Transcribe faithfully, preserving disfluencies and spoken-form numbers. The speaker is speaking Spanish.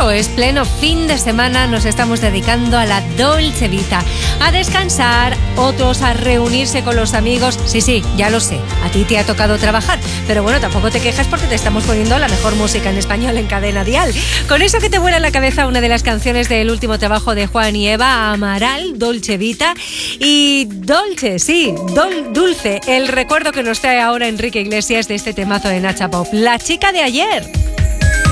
eso es, pleno fin de semana nos estamos dedicando a la Dolce Vita, a descansar, otros a reunirse con los amigos. Sí, sí, ya lo sé, a ti te ha tocado trabajar, pero bueno, tampoco te quejas porque te estamos poniendo la mejor música en español en Cadena Dial. Con eso que te vuela en la cabeza una de las canciones del último trabajo de Juan y Eva, Amaral, Dolce Vita. Y Dolce, sí, dol, dulce, el recuerdo que nos trae ahora Enrique Iglesias de este temazo de Nacha Pop, La chica de ayer.